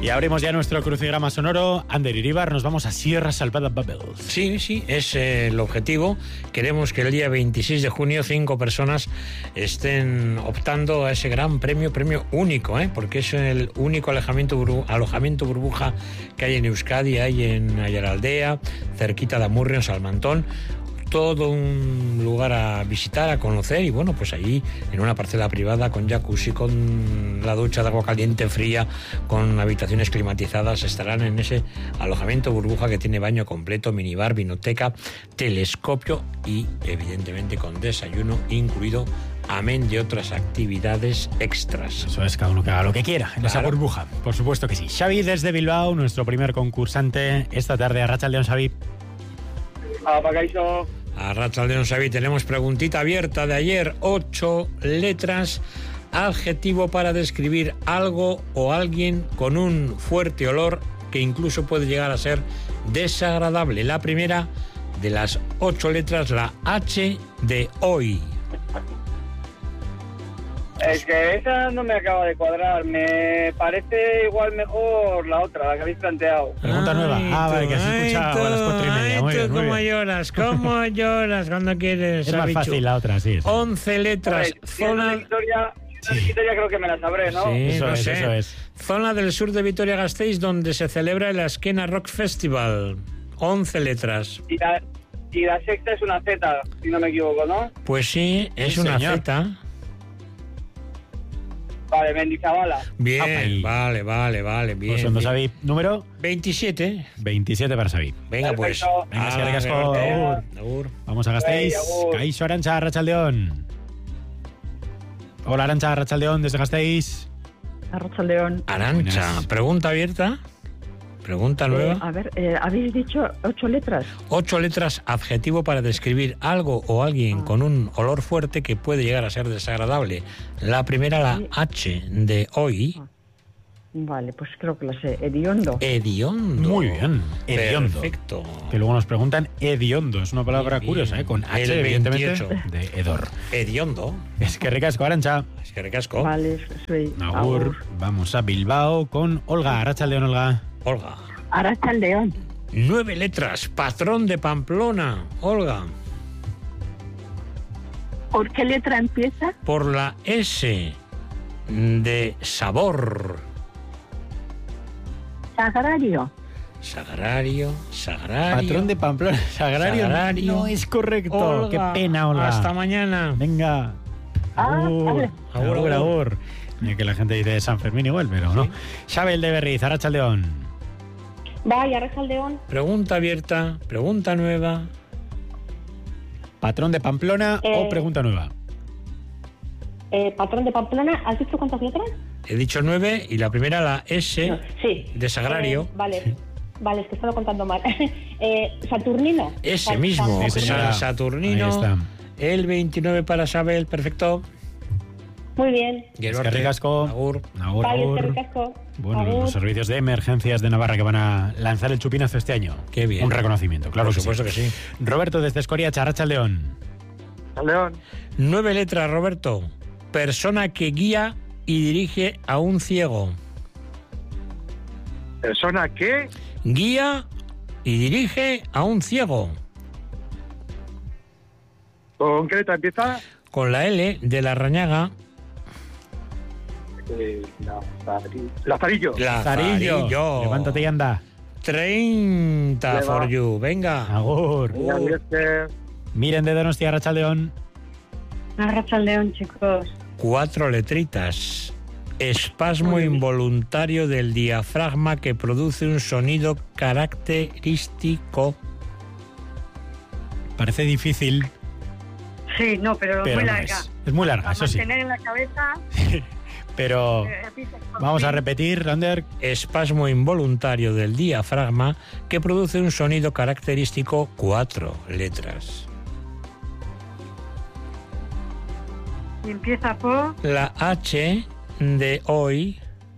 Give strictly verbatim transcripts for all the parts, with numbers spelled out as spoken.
Y abrimos ya nuestro crucigrama sonoro. Ander Iríbar, nos vamos a Sierra Salvada Bubbles. Sí, sí, es eh, el objetivo. Queremos que el día veintiséis de junio cinco personas estén optando a ese gran premio, premio único, ¿eh? Porque es el único alojamiento, burbu- alojamiento burbuja que hay en Euskadi, hay en Ayaraldea, cerquita de Amurrio, en Salmantón. Todo un lugar a visitar, a conocer, y bueno, pues allí en una parcela privada con jacuzzi, con la ducha de agua caliente, fría, con habitaciones climatizadas, estarán en ese alojamiento burbuja que tiene baño completo, minibar, vinoteca, telescopio y evidentemente con desayuno incluido, amén de otras actividades extras. Eso es, cada uno que haga lo que quiera en Claro. esa burbuja, por supuesto que sí. Xavi desde Bilbao, nuestro primer concursante esta tarde. Arratsaldeon, Xavi. Apagaixo. A Arratsaldeon, Xavi, tenemos preguntita abierta de ayer, ocho letras, adjetivo para describir algo o alguien con un fuerte olor que incluso puede llegar a ser desagradable. La primera de las ocho letras, la H de hoy. Es que esa no me acaba de cuadrar. Me parece igual mejor la otra, la que habéis planteado. Pregunta Ay, nueva. Ah, vale, que has tú, escuchado ay, a las cuatro y media. tú, Muy ay, bien, tú, muy ¿cómo bien. lloras? ¿Cómo lloras cuando quieres, Es más Xavichu? fácil la otra, sí. sí. once letras, Hombre, si es de zona... Vitoria, si es de Vitoria creo que me la sabré, ¿no? Sí, Eso no es, sé. eso es. Zona del sur de Vitoria-Gasteiz, donde se celebra el Askena Rock Festival. once letras. Y la, y la sexta es una Z, si no me equivoco, ¿no? Pues sí, es Sí, una señor. Z. Vale, Mendizabala. Bien, Ahí. vale, vale, vale, bien. Pues cuando bien. Xavi, número veintisiete. veintisiete para Xavi. Venga, pues. Perfecto. Venga, Ala, eskerrik asko. agur. Agur. Vamos a Gasteiz. Hey, agur. Kaixo, Arantxa, Arratsaldeon. Hola, Arantxa, Arratsaldeon, desde Gasteiz. Arratsaldeon. Arancha, Buenas. pregunta abierta. Pregunta Eh, nueva. a ver, eh, habéis dicho ocho letras. Ocho letras, adjetivo para describir algo o alguien Ah. con un olor fuerte que puede llegar a ser desagradable. La primera, la Sí. H de hoy. Vale, pues creo que la sé. Hediondo. Hediondo. Muy bien, hediondo. Perfecto. Que luego nos preguntan hediondo. Es una palabra Bien, curiosa, ¿eh? Con H, el evidentemente, veintiocho. de hedor. Hediondo. Es que ricasco, Arantxa. Es que recasco. Vale, soy. Agur. Vamos a Bilbao con Olga. Arratsaldeon, Olga. Olga. Arratsaldeon. Nueve letras, patrón de Pamplona. Olga. ¿Por qué letra empieza? Por la S de sabor. Sagrario. Sagrario, sagrario. Patrón de Pamplona. Sagrario. Sagrario. No es correcto. Olga. Qué pena, Olga. Hasta mañana. Venga. Ah, Agur. vale. Agur, Agur, agur. agur. Mira que la gente dice San Fermín igual, pero no. Xabel de Berriz, Arratsaldeon. Vaya, Arratsaldeon. Pregunta abierta, pregunta nueva. Patrón de Pamplona Eh. o pregunta nueva. Eh, patrón de Pamplona, ¿has dicho cuántas letras? He dicho nueve y la primera la S No, sí. de sagrario. Eh, vale. Vale, es que estaba contando mal. eh, Saturnino. Ese Sa- mismo, Sa- Sí, señora. San Saturnino. Ahí está. El veintinueve para Sabel, perfecto. Muy bien. Gero Es que arte. ricasco. Agur. Agur, Vale, agur. este ricasco. Bueno, Agur. los servicios de emergencias de Navarra que van a lanzar el chupinazo este año. Qué bien. Un reconocimiento, claro Por que supuesto sí. que sí. Roberto desde Escoria, Arratsaldeon. León. Nueve letras, Roberto. Persona que guía y dirige a un ciego. ¿Persona qué? Guía y dirige a un ciego. ¿Con qué letra empieza? Con la L de la Rañaga. Eh, Lazarillo. Lazarillo. Lazarillo. Levántate y anda. treinta Le va. for you. Venga. Agur. Mira, este, Miren de Donostia, Arratsaldeon. Arratsaldeon, chicos. Cuatro letritas. Espasmo involuntario del diafragma que produce un sonido característico. Parece difícil, Sí, no, pero, pero muy no larga. es. Es muy larga, A eso sí. mantener en la cabeza. Pero eh, repite por vamos a fin. repetir, Lander. Espasmo involuntario del diafragma que produce un sonido característico. Cuatro letras. Y empieza por. La H de hoy.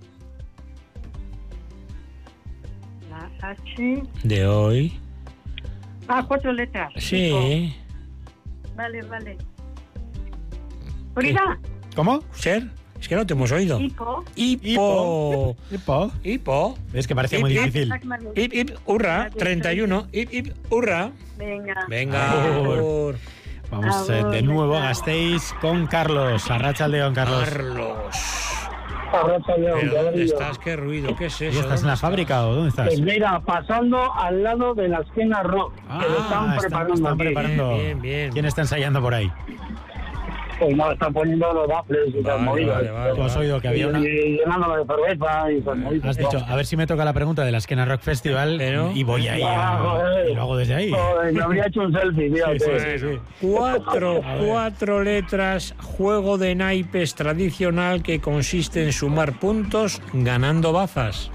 La H. De hoy. Ah, cuatro letras. Sí. Vale, vale. Frida. ¿Cómo? ¿Ser? Es que no te hemos oído. Hipo. Hipo. Hipo. Hipo. Es que parece Hip, muy hip. difícil. Hip, hip, hurra. treinta y uno. Hip, hip, hurra. Venga. Venga. Agur. Agur. Vamos eh, de nuevo a Gasteiz con Carlos. Arratsaldeon, Carlos. Carlos. Arratsaldeon, ¿Pero dónde Rodrigo. estás? ¿Qué ruido? ¿Qué es ¿Y eso? estás en la ¿Dónde fábrica o dónde estás? Pues mira, pasando al lado de la esquena rock, que lo están Ah, preparando están aquí. preparando. Bien, bien. ¿Quién está ensayando por ahí? Pues no, están poniendo los baffles y Vale, las movidas. vale, vale. Tú has oído que había una... Y llenándolo de cerveza y esas movidas. Has dicho, a ver si me toca la pregunta de la Esquena Rock Festival Pero- y voy ahí Ah, a- joder. y lo hago desde ahí. Joder, me habría hecho un selfie, fíjate. Sí, sí, sí, sí. Cuatro, A ver. cuatro letras, juego de naipes tradicional que consiste en sumar puntos ganando bazas.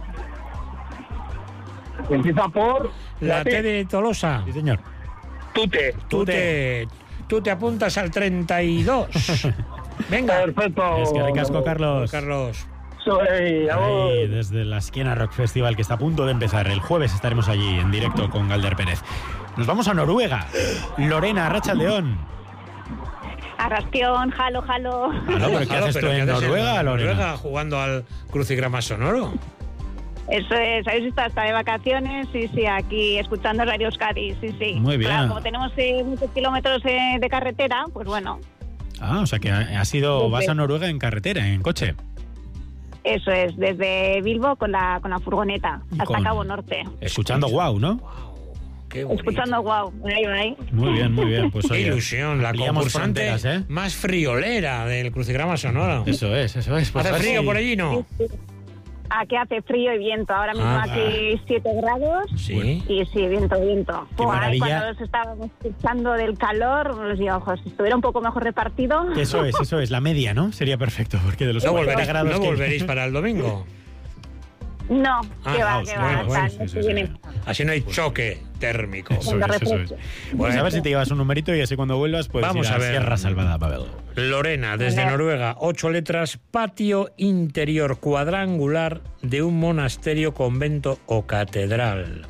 Empieza por La T de Tolosa. Sí, señor. Tute. Tú te, tú te apuntas al treinta y dos. Venga. Perfecto. Es que ricasco, Carlos. Carlos. Soy, Ahí, desde la Esquena Rock Festival que está a punto de empezar. El jueves estaremos allí en directo con Galder Pérez. Nos vamos a Noruega. Lorena, Arratsaldeon. Arrastión, jalo, jalo. Ah, no, pero ¿qué Claro, haces tú pero en ¿qué haces Noruega, Lorena? Noruega jugando al crucigrama sonoro. Eso es, habéis estado hasta de vacaciones, sí, sí, aquí escuchando Radio Euskadi, sí, sí. Muy bien. Claro, como tenemos eh, muchos kilómetros eh, de carretera, pues bueno, Ah, o sea que ha sido, vas a Noruega en carretera, en coche. eso es, desde Bilbo con la con la furgoneta Y hasta con- Cabo Norte. Escuchando Wow, ¿no? Qué bonito. Escuchando wow, ahí, ahí. Muy bien, muy bien. Pues Qué oye, ilusión, la ampliamos concursante fronteras, ¿eh? más friolera del crucigrama sonoro. Eso es, eso es. Pues a ¿Hace ver frío si- por allí, no? Aquí hace frío y viento, ahora mismo Ah, aquí siete grados. Sí. Y sí, viento, viento. Qué Buah, maravilla. cuando nos estábamos escuchando del calor, nos digo, ojo, si estuviera un poco mejor repartido. Eso es, eso es, la media, ¿no? Sería perfecto, porque de los No, cuarenta volveréis, grados no que- volveréis para el domingo. No, Ah, que va, vamos, que va. bueno, bueno, tal, sí, no sí, se sí, viene. sí. Así no hay choque térmico. Eso es, eso es. Pues a ver si te llevas un numerito y así cuando vuelvas, pues Vamos ir a, a ver. Sierra Salvada, Pavel. Lorena, desde Noruega, ocho letras, patio interior cuadrangular de un monasterio, convento o catedral.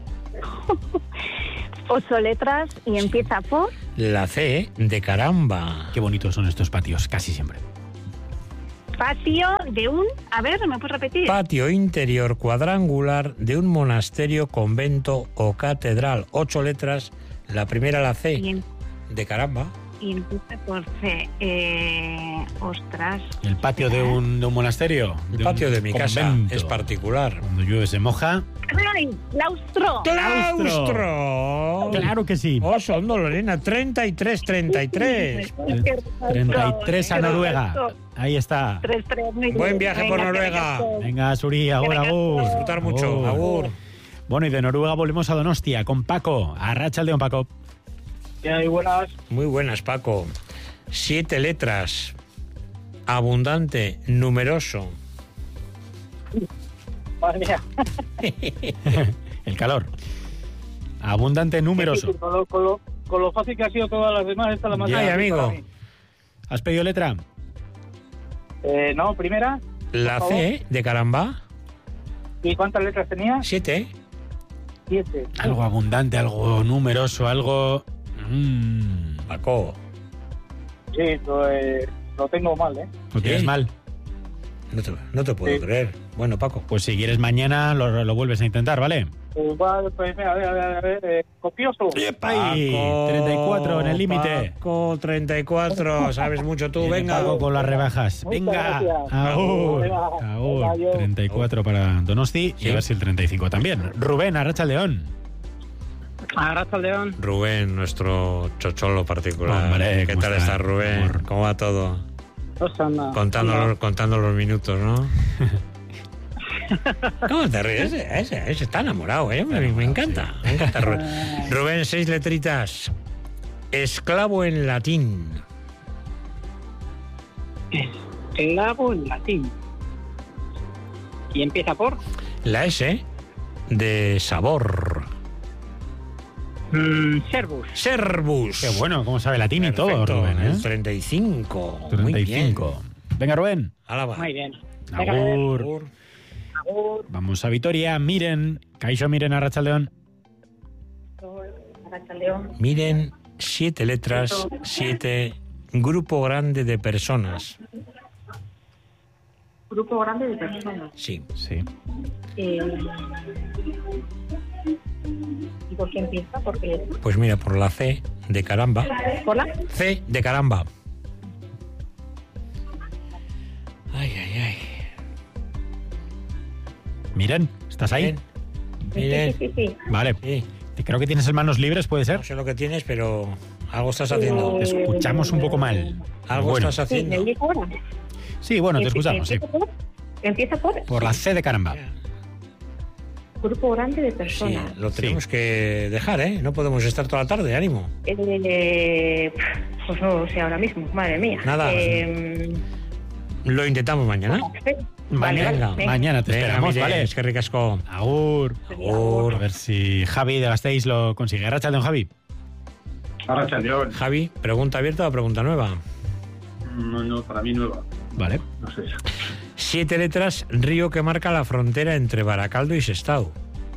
Ocho letras y empieza por La C de caramba. Qué bonitos son estos patios, casi siempre. patio de un... A ver, ¿me puedes repetir? Patio interior cuadrangular de un monasterio, convento o catedral. Ocho letras, la primera la y, C em- de caramba. y empieza por C. Eh, ostras. El patio de un, de un monasterio. El de patio un de mi casa convento. es particular. Cuando llueve se moja. ¡Ay! ¡Claustro! ¡Claustro! Claro que sí. Oh, son Lorena, treinta y tres, treinta y tres. treinta y tres a Noruega. Ahí está. tres, tres, muy bien. Buen viaje por Venga, que Noruega. venga. Venga, Suri, agur, agur. Disfrutar mucho. Agur. Bueno, y de Noruega volvemos a Donostia con Paco. Arratsaldeon, Paco. ¿Qué hay? Buenas. Muy buenas, Paco. Siete letras. Abundante, numeroso. Madre mía. El calor. Abundante, numeroso. Con lo, con, lo, con lo fácil que ha sido todas las demás, esta es la más Ya, Ay, difícil amigo. para mí. ¿Has pedido letra? Eh, no, primera. La Por C de caramba. ¿Y cuántas letras tenía? Siete. Siete. Algo abundante, algo numeroso, algo... Mm, Paco. Sí, pues lo tengo mal, ¿eh? ¿Lo tienes Sí. mal? No te, no te puedo Sí. creer. Bueno, Paco. Pues si quieres mañana lo, lo vuelves a intentar, ¿vale? Pues, vale, pues mira, a ver, a ver, a ver. Eh, copioso. Ay, treinta y cuatro en el límite. Paco, treinta y cuatro. Sabes mucho tú. Viene Venga. Paco con las rebajas. Muchas Venga. gracias. Agur. Venga, Agur. venga, yo. treinta y cuatro para Donosti y Sí. a ver si el treinta y cinco también. Rubén, Arratsaldeon. Arratsaldeon. Rubén, nuestro chocholo particular. Hombre, ¿Qué ¿cómo tal está? estás, Rubén? Amor. ¿Cómo va todo? Pues anda. Contando, Mira, los, contando los minutos, ¿no? ¿Cómo te ríes? Ese, ese, ese está enamorado, ¿eh? Me, me encanta. Me encanta Rubén. Rubén, seis letritas. Esclavo en latín. Esclavo en latín. Y empieza por La S de sabor. mm, servus. Servus. Qué bueno, cómo sabe latín y todo, Perfecto, Rubén, ¿eh? el treinta y cinco. Muy treinta y bien. cinco. Venga, Rubén. Alaba. Muy bien. Agur. Agur. Agur. Vamos a Vitoria. Miren. Kaixo, miren, Arratsaldeon. Miren, siete letras, siete, grupo grande de personas. Grupo grande de personas. Sí. Sí. Eh, ¿Y por qué empieza? Porque Pues mira, por la C de caramba. por la C de caramba. Ay, ay, ay. Miren, ¿estás ahí? Miren. Miren. Sí, sí, sí. Vale. Sí. Creo que tienes el manos libres, ¿puede ser? No sé lo que tienes, pero algo estás haciendo. Te escuchamos un poco mal. Algo Bueno. estás Sí, ¿me haciendo. oyes ahora? Sí, bueno, te escuchamos, sí. ¿Empieza por? ¿Empieza por? Por la C de caramba. Grupo grande de Sí, personas. lo tenemos que dejar, ¿eh? No podemos estar toda la tarde, ánimo. Eh, pues no sé ahora mismo, madre mía. Nada. Eh, Lo intentamos mañana. Vale, Mañana, vale, venga. mañana te Venga, esperamos, mire, ¿vale? Es que ricasco. Agur. Agur. A ver si Javi de Gasteiz lo consigue. Arratsaldeon, Javi. Arratsaldeon. Javi, ¿pregunta abierta o pregunta nueva? No, no, para mí nueva. Vale. No sé. Siete letras, río que marca la frontera entre Baracaldo y Sestao.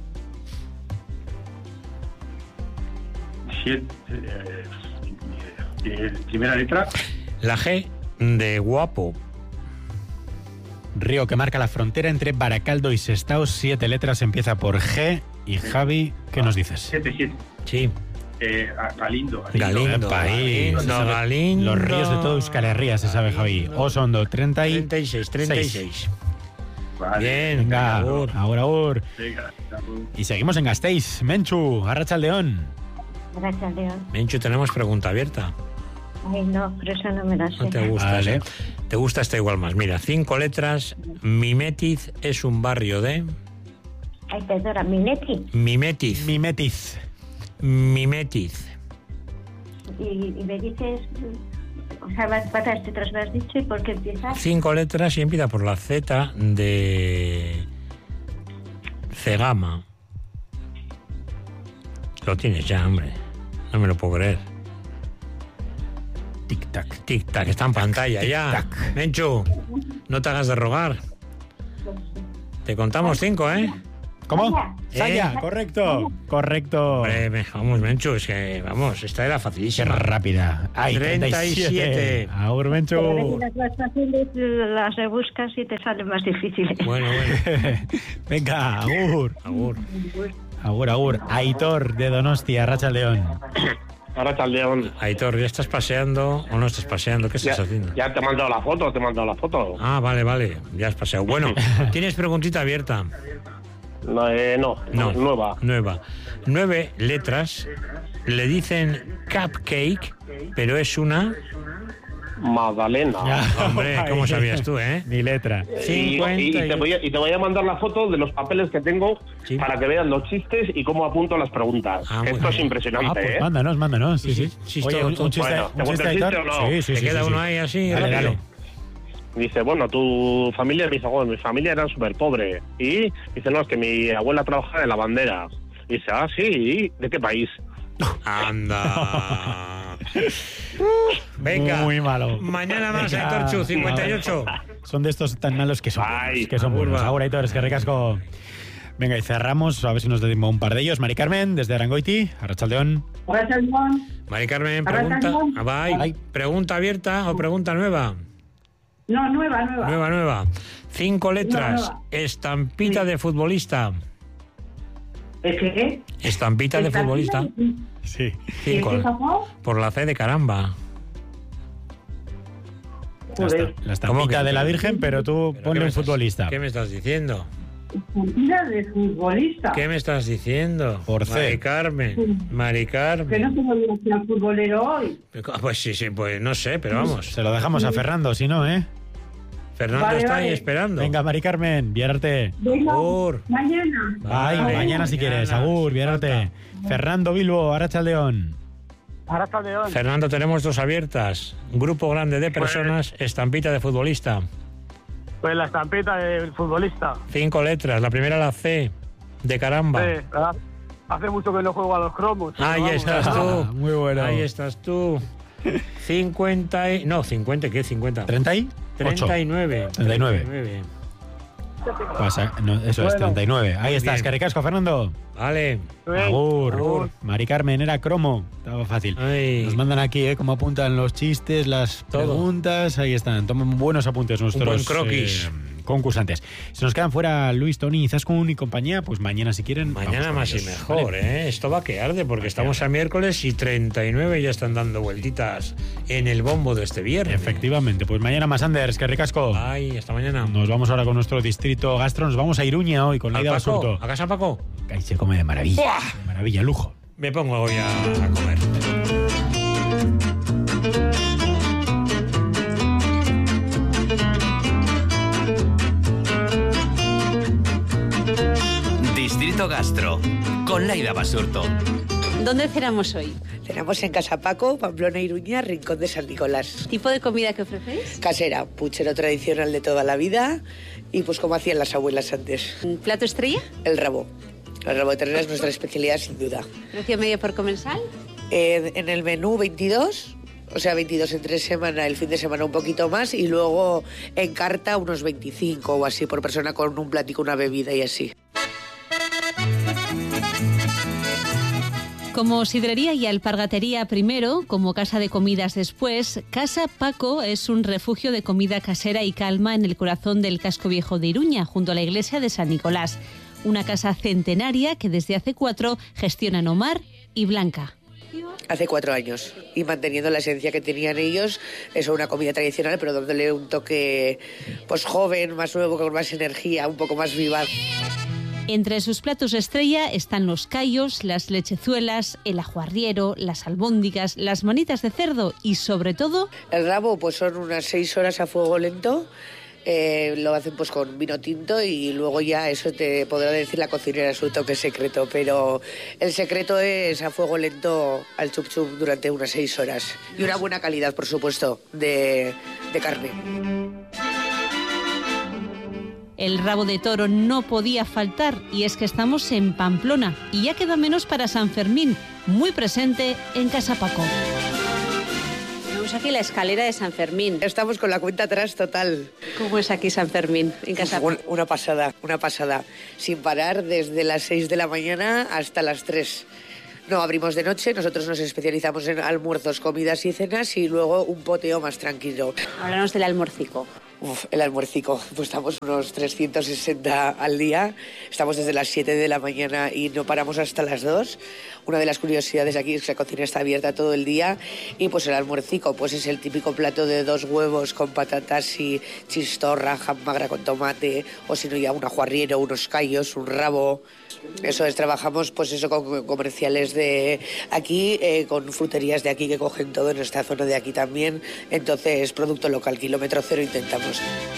Siete. Eh, eh, primera letra. La G de guapo. Río que marca la frontera entre Baracaldo y Sestao. Siete letras, empieza por G. Y Javi, ¿qué nos dices? Siete, siete. Sí. Eh, Galindo. Galindo. Epa, ahí. Galindo, Se sabe Galindo. Los ríos de todo Euskal Herria, se sabe, Javi. Osondo, treinta y treinta y seis, treinta y seis. Vale. Bien, Venga, agur. agur, agur. Venga, agur. Y seguimos en Gasteiz. Menchu, Arratsaldeon. Gracias, León. Menchu, tenemos pregunta abierta. Ay, no, pero eso no me la sé. No te gusta. Vale. esa. Te gusta esta igual más. Mira, cinco letras. Mimetiz es un barrio de... Ay, perdona, Minetti. Mimetiz. Mimetiz. Mimetiz. Y, y me dices, o sea, vas para este tras me has dicho y por qué empiezas. Cinco letras y empieza por la Z de... Cegama. Lo tienes ya, hombre. No me lo puedo creer. Tic-tac. Tic-tac, está en pantalla ya. tic-tac. Menchu, no te hagas de rogar. Te contamos cinco, ¿eh? ¿Cómo? ¿Eh? Saya, correcto. Correcto. Hombre, me- vamos, Menchu, es que, vamos, esta era Qué facilísima. rápida. Ay, treinta y siete. treinta y siete. Agur, Menchu. Las más fáciles las rebuscas y te salen más difíciles. Bueno, bueno. Venga, agur. Agur. Agur, agur. Aitor de Donostia, Arratsaldeon. Arratsaldeon. Aitor, ¿ya estás paseando o no estás paseando? ¿Qué estás Ya, haciendo? ya te he mandado la foto, te he mandado la foto. Ah, vale, vale. Ya has paseado. Bueno, ¿tienes preguntita abierta? No, eh, no, No. nueva. Nueva. Nueve letras. Le dicen cupcake, pero es una... Magdalena. Hombre, ¿cómo sabías tú, eh? Ni letra. Y, y- y te voy a, y te voy a mandar la foto de los papeles que tengo Sí. para que veas los chistes y cómo apunto las preguntas. Ah, muy Esto es bien. impresionante, Ah, pues ¿eh? mándanos, mándanos. Sí, Sí, sí. sí, Oye, todo, un, todo. un chiste, Bueno, un ¿te chiste, cuento el Aitor. chiste o no? Sí, sí, ¿Te sí. queda sí, uno sí. ahí así? Dale, rápido? dale. Dice, bueno, tu familia, me dice, bueno, mi familia era súper pobre. Y dice, no, es que mi abuela trabajaba en la bandera. Y dice, ah, sí, ¿y de qué país? Anda. Venga. Muy malo. Mañana más, Venga. Aitor Chu, cincuenta y ocho. Son de estos tan malos que son Ay, buenos, que son agur, buenos. va. Ahora, Aitor, es que recasco. Venga, y cerramos, a ver si nos decimos un par de ellos. Mari Carmen, desde Arangoiti, Arratsaldeon. Arratsaldeon. Mari Carmen, pregunta. Arratsaldeon. Ah, bye. Ay. ¿Pregunta abierta o pregunta nueva? No, nueva, nueva. Nueva, nueva. Cinco letras. nueva. Estampita de futbolista. ¿Es que? Estampita de futbolista. Sí. Cinco. ¿Empieza por? Por la C de caramba. La, Joder. esta- la ¿Cómo estampita que- de la Virgen, pero tú ¿Pero ponle qué me un estás- futbolista. ¿Qué me estás diciendo? Estampida de futbolista. ¿Qué me estás diciendo? Por C. Mari Carmen. Mari Que Carmen. no se me olvida ser futbolero hoy. Pues sí, sí, pues no sé, pero vamos. Se lo dejamos a Fernando, si no, ¿eh? Fernando Vale, está ahí vale. esperando. Venga, Mari Carmen, viérarte. Venga, Agur. mañana. Ay, Vale, mañana si quieres. mañana, Agur, sin viérarte. Fernando Bilbo, Arratsaldeon. Arratsaldeon. Fernando, tenemos dos abiertas. Grupo grande de personas, estampita de futbolista. Pues la estampita del futbolista. Cinco letras. La primera la C de caramba. Sí, ¿verdad? Hace mucho que no juego a los cromos. pero Ahí vamos. estás Ah, tú. muy bueno. Ahí estás tú. cincuenta y... No, cincuenta, ¿qué? cincuenta. ¿treinta y ocho? treinta y nueve. treinta y nueve. Pasa, no, eso es, Bueno. treinta y nueve. Ahí estás, bien. que ricasco, Fernando. Vale. Bien. Agur. Agur. Mari Carmen, era cromo. Estaba fácil. Ay. Nos mandan aquí, ¿eh? Cómo apuntan los chistes, las Todo. preguntas. Ahí están. Toman buenos apuntes nuestros buen croquis. eh, concursantes. Se nos quedan fuera Luis, Tony, Izaskun y compañía, pues mañana si quieren... Mañana más y mejor, ¿eh? Esto va a que arde porque estamos a miércoles y treinta y nueve ya están dando vueltitas en el bombo de este viernes. Efectivamente, pues mañana más, Anders, que ricasco. Ay, hasta mañana. Nos vamos ahora con nuestro distrito gastro, nos vamos a Iruña hoy con Laida Basurto. ¿A casa, Paco? Ahí se come de maravilla, ¡buah! De maravilla, lujo. Me pongo hoy a, a comer. Distrito Gastro, con Laida Basurto. ¿Dónde cenamos hoy? Cenamos en Casa Paco, Pamplona, Iruña, Rincón de San Nicolás. ¿Tipo de comida que ofrecéis? Casera, puchero tradicional de toda la vida y pues como hacían las abuelas antes. ¿Un plato estrella? El rabo. El rabo de ternera es nuestra especialidad sin duda. ¿Precio medio por comensal? Eh, en el menú veintidós, o sea veintidós entre semana, el fin de semana un poquito más y luego en carta unos veinticinco o así por persona con un platico, una bebida y así. Como sidrería y alpargatería primero, como casa de comidas después, Casa Paco es un refugio de comida casera y calma en el corazón del casco viejo de Iruña, junto a la iglesia de San Nicolás. Una casa centenaria que desde hace cuatro gestionan Omar y Blanca. Hace cuatro años y manteniendo la esencia que tenían ellos, eso, una comida tradicional, pero dándole un toque pues joven, más nuevo, con más energía, un poco más vivaz. Entre sus platos estrella están los callos, las lechezuelas, el ajuarriero, las albóndigas, las manitas de cerdo y, sobre todo... El rabo pues son unas seis horas a fuego lento, eh, lo hacen pues con vino tinto y luego ya eso te podrá decir la cocinera su toque secreto, pero el secreto es a fuego lento al chup chup durante unas seis horas. Y una buena calidad, por supuesto, de, de carne. El rabo de toro no podía faltar y es que estamos en Pamplona y ya queda menos para San Fermín, muy presente en Casa Paco. Tenemos aquí la escalera de San Fermín. Estamos con la cuenta atrás total. ¿Cómo es aquí San Fermín en Casa Paco? Una pasada, una pasada. Sin parar desde las seis de la mañana hasta las tres. No abrimos de noche, nosotros nos especializamos en almuerzos, comidas y cenas y luego un poteo más tranquilo. Háblanos del almuercico. Uf, el almuercico, pues estamos unos trescientos sesenta al día, estamos desde las siete de la mañana y no paramos hasta las dos. Una de las curiosidades aquí es que la cocina está abierta todo el día y pues el almuercico pues es el típico plato de dos huevos con patatas y chistorra, jamón magra con tomate, o si no ya un ajuarriero, unos callos, un rabo. Eso es, trabajamos pues eso con comerciales de aquí, eh, con fruterías de aquí que cogen todo en esta zona de aquí también, entonces producto local, kilómetro cero intentamos.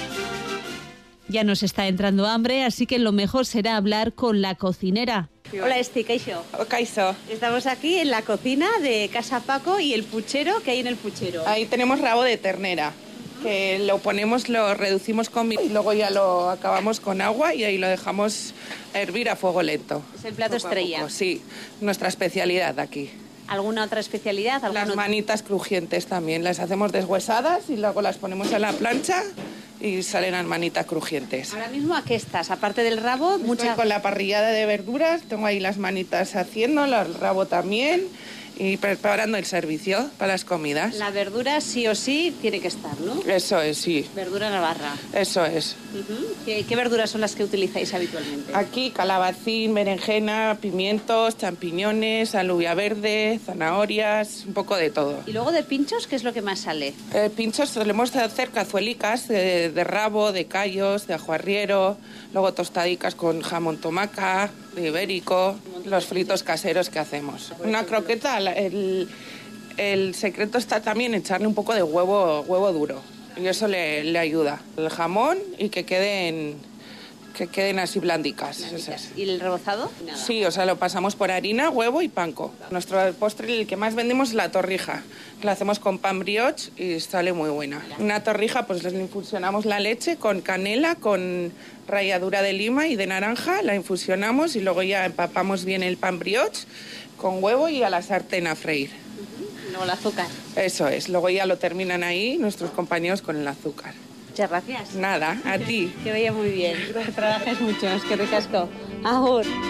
Ya nos está entrando hambre, así que lo mejor será hablar con la cocinera. Hola, Esti, Kaixo. Kaixo. Estamos aquí en la cocina de Casa Paco y el puchero, ¿qué hay en el puchero? Ahí tenemos rabo de ternera, que lo ponemos, lo reducimos con vino y luego ya lo acabamos con agua y ahí lo dejamos hervir a fuego lento. Es el plato estrella. Poco, sí, nuestra especialidad aquí. ¿Alguna otra especialidad? Las otro... manitas crujientes también, las hacemos deshuesadas y luego las ponemos en la plancha y salen las manitas crujientes. Ahora mismo, ¿a qué estás? Aparte del rabo, Estoy mucha... con la parrillada de verduras, tengo ahí las manitas haciendo, el rabo también y preparando el servicio para las comidas. La verdura sí o sí tiene que estar, ¿no? Eso es, sí. Verdura navarra. Eso es. Uh-huh. ¿Qué, ¿Qué verduras son las que utilizáis habitualmente? Aquí calabacín, berenjena, pimientos, champiñones, alubia verde, zanahorias, un poco de todo. ¿Y luego de pinchos qué es lo que más sale? Eh, pinchos solemos hacer cazuelicas de, de rabo, de callos, de ajuarriero, luego tostadicas con jamón tomaca, de ibérico, los fritos caseros que hacemos. Una croqueta, el, el secreto está también echarle un poco de huevo, huevo duro y eso le, le ayuda. El jamón y que queden, que queden así blandicas. blandicas. ¿Y el rebozado? Nada. Sí, o sea, lo pasamos por harina, huevo y panko. Nuestro postre, el que más vendemos es la torrija. La hacemos con pan brioche y sale muy buena. Una torrija, pues le infusionamos la leche con canela, con ralladura de lima y de naranja, la infusionamos y luego ya empapamos bien el pan brioche con huevo y a la sartén a freír. Uh-huh. Luego el azúcar. Eso es, luego ya lo terminan ahí nuestros compañeros con el azúcar. Muchas gracias. Nada, a ti. Que vaya muy bien. Que trabajes mucho, es que ricasco. Agur.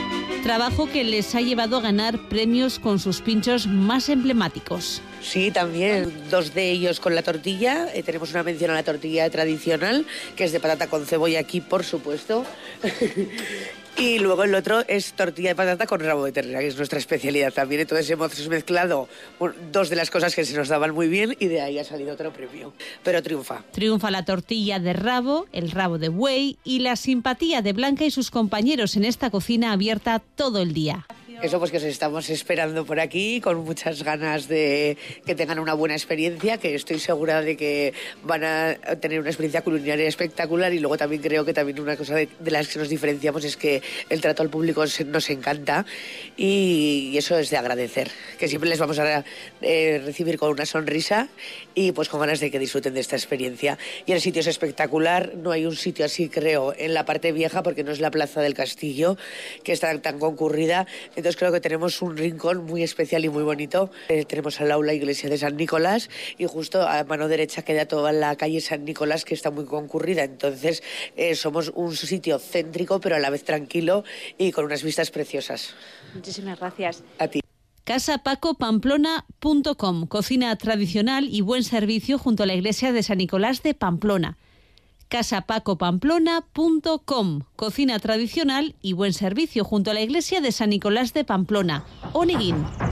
Trabajo que les ha llevado a ganar premios con sus pinchos más emblemáticos. Sí, también dos de ellos con la tortilla. Eh, tenemos una mención a la tortilla tradicional, que es de patata con cebolla aquí, por supuesto. Y luego el otro es tortilla de patata con rabo de ternera, que es nuestra especialidad también. Entonces hemos mezclado dos de las cosas que se nos daban muy bien y de ahí ha salido otro premio. Pero triunfa. Triunfa la tortilla de rabo, el rabo de buey y la simpatía de Blanca y sus compañeros en esta cocina abierta todo el día. Eso pues que os estamos esperando por aquí con muchas ganas de que tengan una buena experiencia, que estoy segura de que van a tener una experiencia culinaria espectacular. Y luego también creo que también una cosa de, de las que nos diferenciamos es que el trato al público nos encanta y, y eso es de agradecer, que siempre les vamos a eh, recibir con una sonrisa y pues con ganas de que disfruten de esta experiencia. Y el sitio es espectacular, no hay un sitio así creo en la parte vieja porque no es la Plaza del Castillo que está tan concurrida. Entonces creo que tenemos un rincón muy especial y muy bonito. Eh, tenemos al lado la iglesia de San Nicolás y justo a mano derecha queda toda la calle San Nicolás, que está muy concurrida. Entonces eh, somos un sitio céntrico pero a la vez tranquilo y con unas vistas preciosas. Muchísimas gracias. A ti. casa paco pamplona punto com, cocina tradicional y buen servicio junto a la iglesia de San Nicolás de Pamplona. casa paco pamplona punto com, cocina tradicional y buen servicio junto a la iglesia de San Nicolás de Pamplona. Oneguín.